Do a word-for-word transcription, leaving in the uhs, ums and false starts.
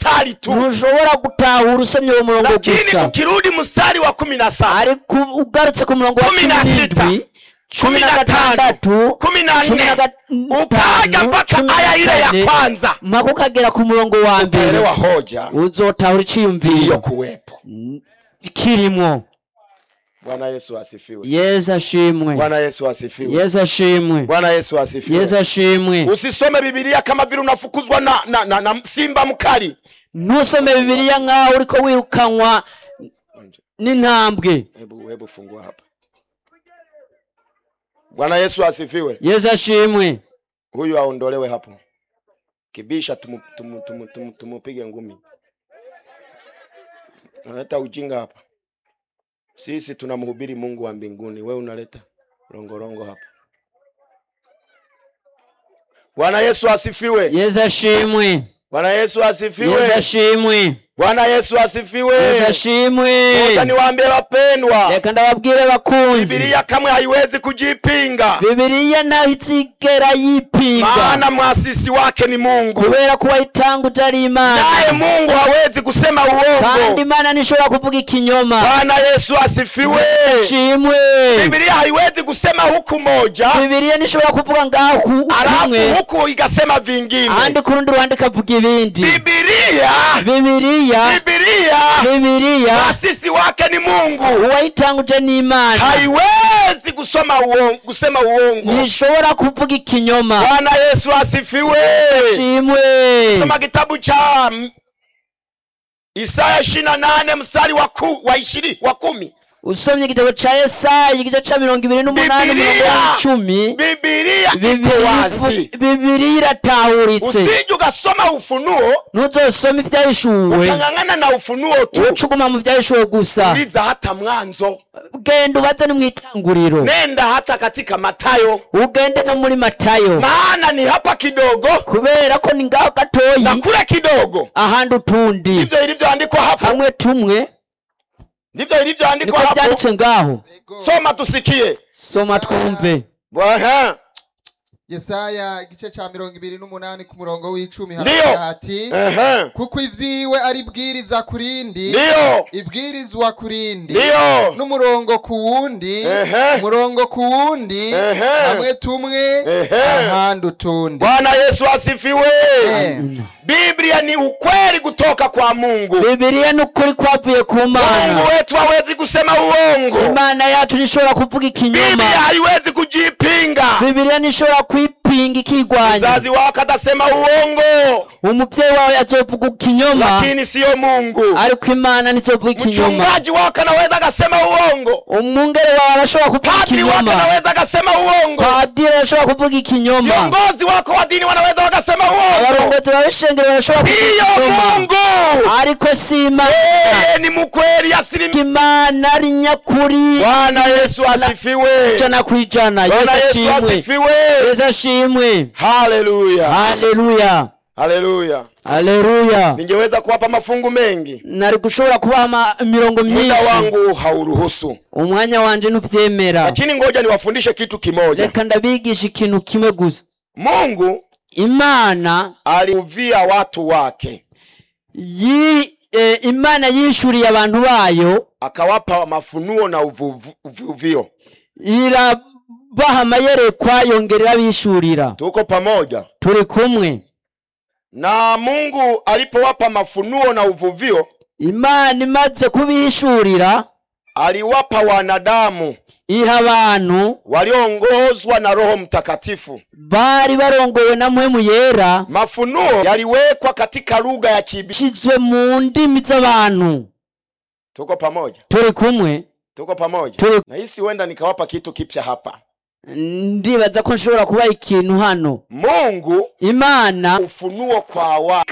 mstari tu. Ntushobora gutahura usomye uwo murongo gusa. Lakini ukirudi mstari wa kumi na saba. Ariko ugarutse ku murongo wa kumi na sita. kumi na gatandatu, kumi na nne, ukaja mpaka aya ile ya kwanza, mpaka ukagera ku murongo wa mbere, utaelewa hoja uzotahura iciyumviro kuwepo kirimo. Bwana Yesu asifiwe. Yesu ashimwe. Bwana Yesu asifiwe. Yesu ashimwe. Bwana Yesu asifiwe. Yesu ashimwe. Usisome Biblia kama vile unafukuzwa na, na, na, na simba mkali. Ntusome Biblia nkaho uriko wirukanwa n'intambwe. Hebu hebu fungua hapa. Bwana Yesu asifiwe. Yesu ashimwe. Huyu aondolewe hapo. Kibisha tumupige tumu, tumu, tumu, tumu ngumi. Naleta ujinga hapa. Sisi tunamhubiri Mungu wa mbinguni, wewe unaleta rongorongo hapa. Bwana Yesu asifiwe. Yesu ashimwe. Bwana Yesu asifiwe. Yesu ashimwe. Bwana Yesu asifiwe. Yesu ashimwe. Ngoja niwaambie wapendwa. Reka ndababwire bakunzi. Biblia kamwe haiwezi kujipinga. Biblia naho itsigera yipinga. Maana mwasisi wake ni Mungu. Kubera kuba itangu utari Imana. Naye Mungu hawezi kusema uongo. Kandi Imana nishobora kuvuga ikinyoma. Bwana Yesu asifiwe. Ashimwe. Biblia haiwezi kusema huku moja. Biblia nishobora kuvuga ngaho kumwe. Alafu huku ikasema vingine. Andi kurundi ruhande kavuga ibindi. Biblia. Biblia. Biblia. Biblia. Mwasisi wake ni Mungu. Uwayitanguje ni Imana. Haiwezi kusoma uongo, kusema uongo. Nishobora kuvuga ikinyoma. Bwana Yesu asifiwe. Ashimwe. Soma kitabu cha Isaya ishirini na nane mstari wa ku, wa ishirini wa kumi. Usomye igitabo cha Yesaya igice cha mirongo ibiri n'umunani umurongo wa cumi. Biblia iko wazi. Biblia iratahuritse. Usije ugasoma Ufunuo. Ntuzosoma ivyahishuriwe. Ukangangana na Ufunuo tu. Ucuguma mu vyahishuriwe gusa. Uliza hata Mwanzo. Ugende ubaze ni mwitanguriro. Nenda hata katika Matayo. Ugende no muri Matayo. Maana ni hapa kidogo. Kubera ko ni ngaho gatoyi. Na kule kidogo. Ahandi utundi. Ndivyo ilivyoandikwa hapo. Hamwe tumwe. Ndivyo ilivyoandikwa hapo. Niko ngaho. Soma tusikie. Soma twumve. Bwana. Yesaya igice cha mirongo ibiri n'umunani ku murongo w'icumi hati. Uh-huh. Kuko ivyiwe ari bwiriza kurindi. Ndio. Ibwirizwa kurindi. Ndio. N'umurongo ku wundi. Uh-huh. Murongo ku wundi. Uh-huh. Hamwe tumwe. Uh-huh. Ahandi utundi. Bwana Yesu asifiwe. Biblia ni ukweli kutoka kwa Mungu. Biblia ni ukuri kwavuye ku Mana. Mungu wetu hawezi kusema uongo. Imana yacu nishobora kuvuga ikinyoma. Biblia haiwezi kujipinga. Biblia nishobora kwipinga ikigwanya. Mzazi wako atasema uongo. Umuvyeyi wawe azovuga ikinyoma. Lakini sio Mungu. Ariko Imana nizovuga ikinyoma. Mchungaji wako anaweza akasema uongo. Umwungere wawe arashobora kuvuga ikinyoma. Padri wako anaweza akasema uongo. Padri arashobora kuvuga ikinyoma. Viongozi wako wa dini wanaweza wakasema uongo. Abarongozi babishengero barashobora kuvuga ikinyoma. Sio Mungu. Ariko si Imana. Yeye ni mkweli asilimia. Imana ari nyakuri. Bwana Yesu asifiwe. Jana kwijana. Bwana Yesu asifiwe. Yesu ashimwe. Haleluya. Haleluya. Haleluya. Haleluya. Ningeweza kuwapa mafungu mengi. Nari gushobora kuba mirongo myinshi. Muda wangu hauruhusu. Umwanya wanje ntuvyemera. Lakini ngoja niwafundishe kitu kimoja. Reka ndabigisha ikintu kimwe gusa. Mungu Imana aliuvia watu wake. Yi e, Imana yishuriye abantu bayo akawapa mafunuo na uvuvio. Irabaha amayerekwa yongerera bishurira. Tuko pamoja. Turi kumwe. Na Mungu alipowapa mafunuo na uvuvio, Imana imaze kubishurira, aliwapa wanadamu iha abantu waliongozwa na Roho Mtakatifu. Bari barongowe na Mpwemu Yera. Mafunuo yaliwekwa katika lugha ya kibishizwe mu ndimi z'abantu. Tuko pamoja. Turi kumwe. Tuko pamoja. Turi. Na hisi wenda nikawapa kitu kipya hapa. Ndibaza ko nshobora kuba ikintu hano. Mungu Imana ufunuo kwa wa